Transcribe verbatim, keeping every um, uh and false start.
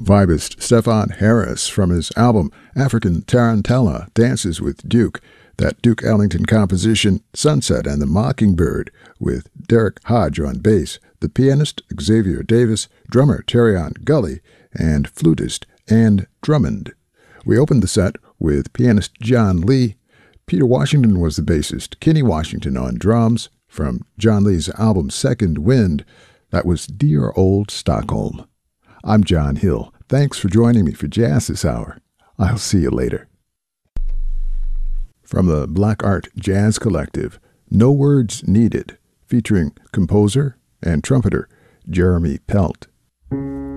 vibist Stefan Harris from his album African Tarantella dances with Duke, that Duke Ellington composition Sunset and the Mockingbird with Derek Hodge on bass, the pianist Xavier Davis, drummer Terrion Gully, and flutist Ann Drummond. We opened the set with pianist John Lee. Peter Washington was the bassist, Kenny Washington on drums. From John Lee's album Second Wind, that was Dear Old Stockholm. I'm John Hill. Thanks for joining me for Jazz this hour. I'll see you later. From the Black Art Jazz Collective, No Words Needed, featuring composer and trumpeter Jeremy Pelt.